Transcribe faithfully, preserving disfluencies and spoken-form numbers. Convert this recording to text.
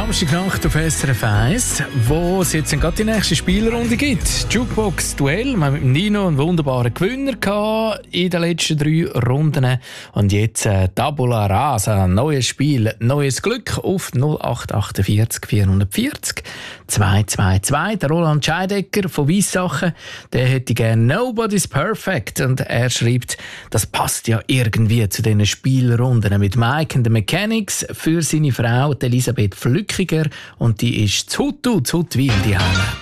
Samstagnacht auf S R F eins, wo es jetzt gerade die nächste Spielrunde gibt. Jukebox-Duell. Wir haben mit Nino einen wunderbaren Gewinner gehabt in den letzten drei Runden. Und jetzt äh, Tabula Rasa, neues Spiel, neues Glück auf null acht achtundvierzig vierhundertvierzig zwei zwei zwei. Der Roland Scheidecker von Weissachen, der hätte gerne Nobody's Perfect. Und er schreibt, das passt ja irgendwie zu diesen Spielrunden mit Mike and the Mechanics für seine Frau Elisabeth Flückiger, und die ist zu Hutu, zu Huttwil, die Heime.